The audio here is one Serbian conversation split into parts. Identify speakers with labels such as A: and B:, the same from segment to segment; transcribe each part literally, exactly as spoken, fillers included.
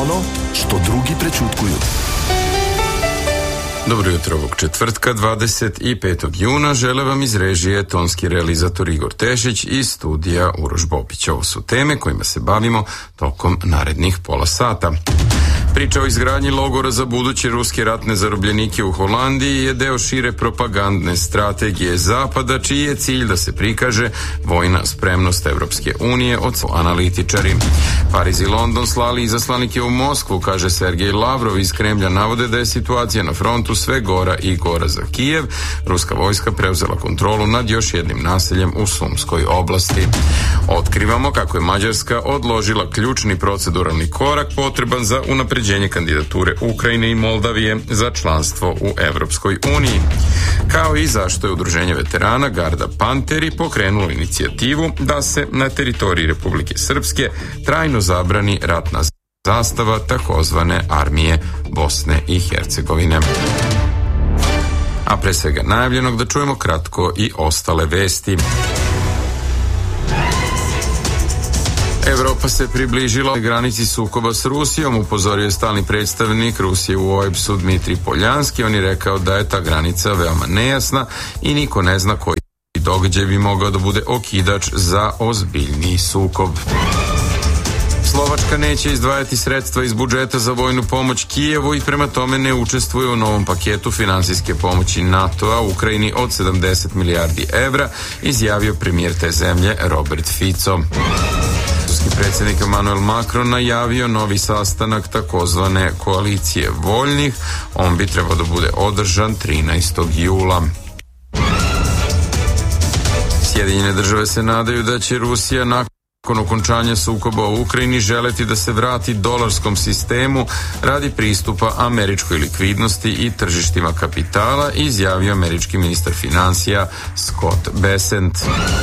A: ono što drugi prećutkuju.
B: Dobro jutro ovog četvrtka, dvadeset petog juna. Žele vam iz režije tonski realizator Igor Tešić i studija Uroš Bobić. Ovo su teme kojima se bavimo tokom narednih pola sata. Priča o izgradnji logora za buduće ruske ratne zarobljenike u Holandiji je deo šire propagandne strategije Zapada, čiji je cilj da se prikaže vojna spremnost Evropske unije od analitičari. Pariz i London slali izaslanike u Moskvu, kaže Sergej Lavrov iz Kremlja, navode da je situacija na frontu sve gora i gora za Kijev. Ruska vojska preuzela kontrolu nad još jednim naseljem u Sumskoj oblasti. Otkrivamo kako je Mađarska odložila ključni proceduralni korak potreban za unapređenje kandidature Ukrajine i Moldavije za članstvo u Evropskoj uniji. Kao i zašto je udruženje veterana Garda Panteri pokrenulo inicijativu da se na teritoriji Republike Srpske trajno zabrani ratna zastava takozvane armije Bosne i Hercegovine. A pre svega najavljenog da čujemo kratko i ostale vesti. Evropa se približila granici sukoba s Rusijom, upozorio je stalni predstavnik Rusije u O E B S-u Dmitrij Poljanski. On je rekao da je ta granica veoma nejasna i niko ne zna koji događaj bi mogao da bude okidač za ozbiljniji sukob. Slovačka neće izdvajati sredstva iz budžeta za vojnu pomoć Kijevu i prema tome ne učestvuje u novom paketu finansijske pomoći NATO-a Ukrajini od sedamdeset milijardi evra, izjavio premijer te zemlje Robert Fico. Francuski predsjednik Emmanuel Macron najavio novi sastanak takozvane koalicije voljnih. On bi trebao da bude održan trinaestog jula. Sjedinjene države se nadaju da će Rusija nakon okončanja sukoba u Ukrajini želeti da se vrati dolarskom sistemu radi pristupa američkoj likvidnosti i tržištima kapitala, izjavio američki ministar financija Scott Bessent.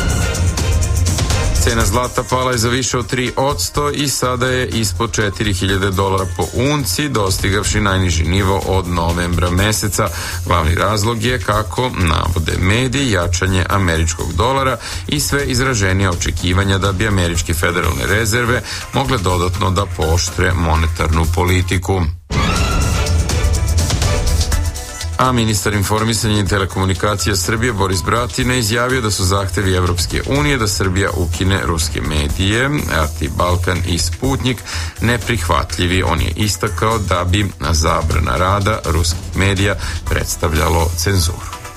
B: Cena zlata pala je za više od tri posto i sada je ispod četiri hiljade dolara po unci, dostigavši najniži nivo od novembra meseca. Glavni razlog je, kako navode mediji, jačanje američkog dolara i sve izraženija očekivanja da bi američke federalne rezerve mogle dodatno da pooštre monetarnu politiku. A ministar informisanja i telekomunikacija Srbije Boris Bratina izjavio da su zahtevi Evropske unije da Srbija ukine ruske medije, R T Balkan i Sputnik, neprihvatljivi. On je istakao da bi zabrana rada ruskih medija predstavljalo cenzuru.